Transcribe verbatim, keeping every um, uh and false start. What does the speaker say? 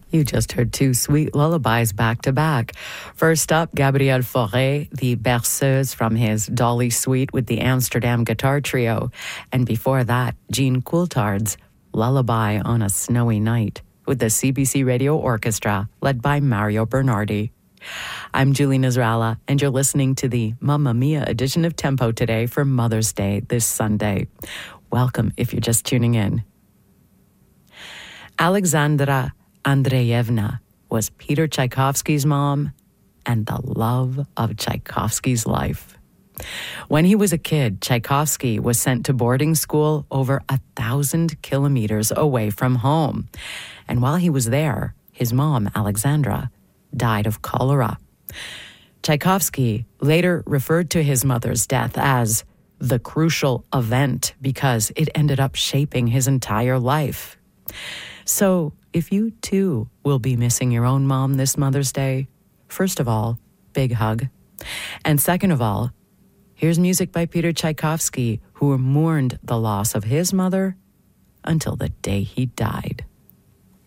You just heard two sweet lullabies back to back. First up, Gabriel Fauré, the Berceuse from his Dolly Suite with the Amsterdam Guitar Trio. And before that, Jean Coulthard's Lullaby on a Snowy Night with the C B C Radio Orchestra, led by Mario Bernardi. I'm Julie Nasrallah, and you're listening to the Mamma Mia edition of Tempo today for Mother's Day this Sunday. Welcome if you're just tuning in. Alexandra Andreevna was Peter Tchaikovsky's mom and the love of Tchaikovsky's life. When he was a kid, Tchaikovsky was sent to boarding school over a thousand kilometers away from home. And while he was there, his mom, Alexandra, died of cholera. Tchaikovsky later referred to his mother's death as the crucial event because it ended up shaping his entire life. So, if you too will be missing your own mom this Mother's Day, first of all, big hug. And second of all, here's music by Peter Tchaikovsky, who mourned the loss of his mother until the day he died.